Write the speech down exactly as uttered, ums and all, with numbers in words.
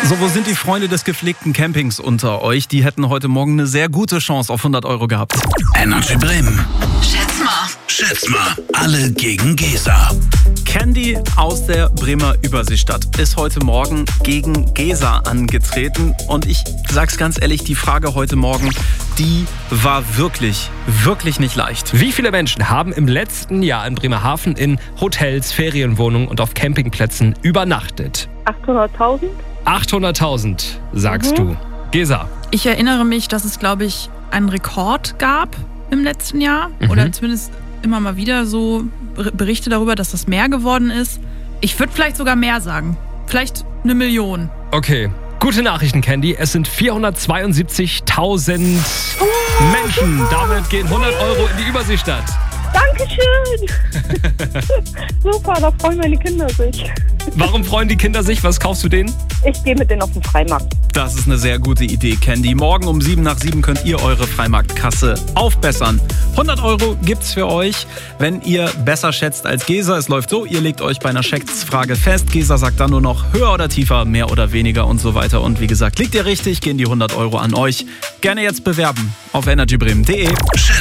So, wo sind die Freunde des gepflegten Campings unter euch? Die hätten heute Morgen eine sehr gute Chance auf hundert Euro gehabt. Energy Bremen. Schätz mal. Schätz mal. Alle gegen Gesa. Candy aus der Bremer Überseestadt ist heute Morgen gegen Gesa angetreten. Und ich sag's ganz ehrlich, die Frage heute Morgen, die war wirklich, wirklich nicht leicht. Wie viele Menschen haben im letzten Jahr in Bremerhaven in Hotels, Ferienwohnungen und auf Campingplätzen übernachtet? achthunderttausend? achthunderttausend, sagst Mhm. du. Gesa. Ich erinnere mich, dass es, glaube ich, einen Rekord gab im letzten Jahr. Mhm. Oder zumindest immer mal wieder so Berichte darüber, dass das mehr geworden ist. Ich würde vielleicht sogar mehr sagen. Vielleicht eine Million. Okay. Gute Nachrichten, Candy. Es sind vierhundertzweiundsiebzigtausend Menschen. Damit gehen hundert Euro in die Überseestadt. Dankeschön! Super, da freuen meine Kinder sich. Warum freuen die Kinder sich? Was kaufst du denen? Ich gehe mit denen auf den Freimarkt. Das ist eine sehr gute Idee, Candy. Morgen um sieben nach sieben könnt ihr eure Freimarktkasse aufbessern. hundert Euro gibt's für euch, wenn ihr besser schätzt als Gesa. Es läuft so, ihr legt euch bei einer Schätzfrage fest. Gesa sagt dann nur noch höher oder tiefer, mehr oder weniger und so weiter. Und wie gesagt, liegt ihr richtig, gehen die hundert Euro an euch. Gerne jetzt bewerben auf energy bremen punkt de.